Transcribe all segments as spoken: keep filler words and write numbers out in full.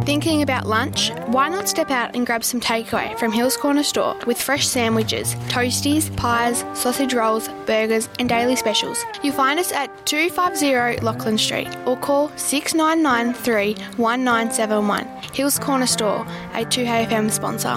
Thinking about lunch? Why not step out and grab some takeaway from Hills Corner Store with fresh sandwiches, toasties, pies, sausage rolls, burgers and daily specials. You'll find us at two fifty Lachlan Street or call six nine nine three one nine seven one. Hills Corner Store, a two H F M sponsor.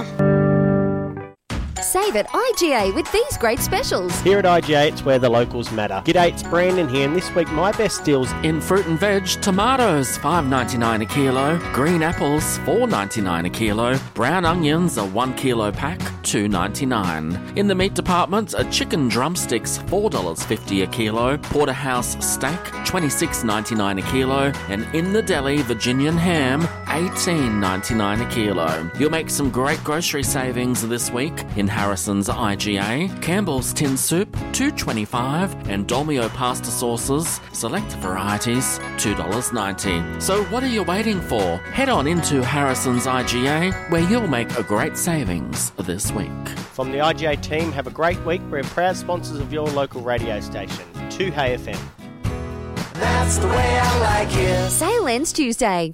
Save at I G A with these great specials. Here at I G A, it's where the locals matter. G'day, it's Brandon here, and this week my best deals in fruit and veg: tomatoes five ninety-nine a kilo, green apples four ninety-nine a kilo, brown onions a one kilo pack two ninety-nine. In the meat department, a chicken drumsticks four dollars fifty a kilo, porterhouse steak twenty-six ninety-nine a kilo, and in the deli, Virginian ham eighteen ninety-nine a kilo. You'll make some great grocery savings this week in Harrison's I G A. Campbell's tin soup two twenty-five, and Dolmio pasta sauces, select varieties two dollars ninety. So what are you waiting for? Head on into Harrison's I G A, where you'll make a great savings this week. From the I G A team, have a great week. We're proud sponsors of your local radio station, two H F M. That's the way I like it. Sale ends Tuesday.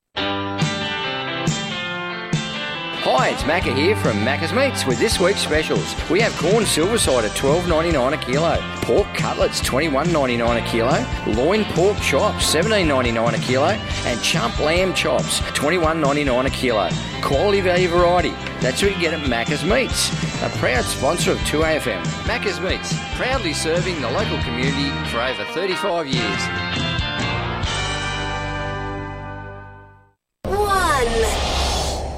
Hi, it's Macca here from Macca's Meats with this week's specials. We have corn silverside at twelve ninety-nine a kilo, pork cutlets twenty-one ninety-nine a kilo, loin pork chops seventeen ninety-nine a kilo, and chump lamb chops twenty-one ninety-nine a kilo. Quality value variety. That's what you get at Macca's Meats, a proud sponsor of two A F M. Macca's Meats, proudly serving the local community for over thirty-five years.